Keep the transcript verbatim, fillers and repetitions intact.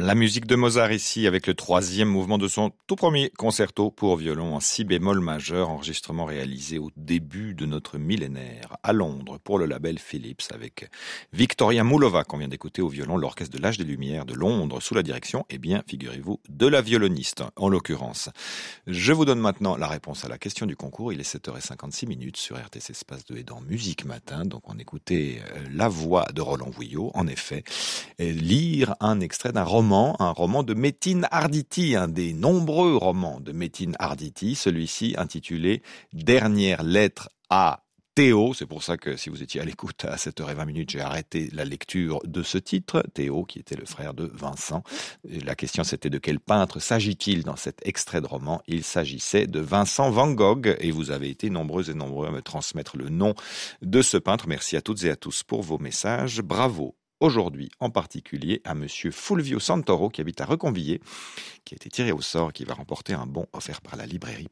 La musique de Mozart ici avec le troisième mouvement de son tout premier concerto pour violon en si bémol majeur, enregistrement réalisé au début de notre millénaire à Londres pour le label Philips avec Victoria Moulova qu'on vient d'écouter au violon, l'orchestre de l'Âge des Lumières de Londres sous la direction, eh bien figurez-vous, de la violoniste en l'occurrence. Je vous donne maintenant la réponse à la question du concours, il est sept heures cinquante-six minutes sur R T C Espace deux et dans Musique Matin, donc on écoutait la voix de Roland Vouillot, en effet, et lire un extrait d'un roman, un roman de Metin Arditi, un des nombreux romans de Metin Arditi, celui-ci intitulé « Dernière lettre à Théo ». C'est pour ça que si vous étiez à l'écoute à sept heures vingt minutes, j'ai arrêté la lecture de ce titre. Théo, qui était le frère de Vincent. La question c'était de quel peintre s'agit-il dans cet extrait de roman? Il s'agissait de Vincent Van Gogh et vous avez été nombreux et nombreux à me transmettre le nom de ce peintre. Merci à toutes et à tous pour vos messages. Bravo. Aujourd'hui, en particulier, à monsieur Fulvio Santoro, qui habite à Reconvillé, qui a été tiré au sort, qui va remporter un bon offert par la librairie